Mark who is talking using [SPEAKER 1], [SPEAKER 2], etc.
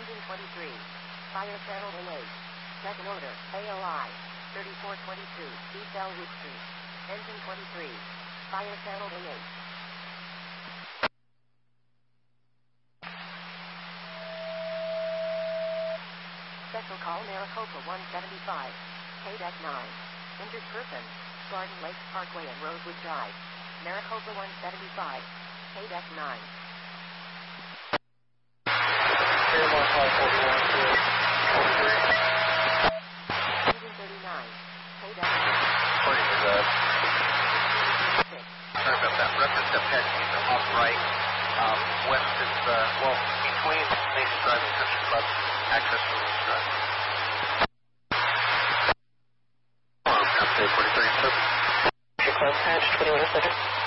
[SPEAKER 1] Engine 23. Fire channel A8. Second order, AOI. 3422, East Elwood Street. Engine 23. Fire channel A8. Special call Maricopa 175. KDEC 9. Injured person. Garden Lakes Parkway and Rosewood Drive. Maricopa 175. KDEC 9. Engine 39. KDEC 9.
[SPEAKER 2] Sorry for that.
[SPEAKER 1] 6.
[SPEAKER 2] Sorry about that. Reference to Pet off right. West is, between Mason Drive and Country Club. Access to Mason Drive.
[SPEAKER 3] Country Club, patch 21 seconds.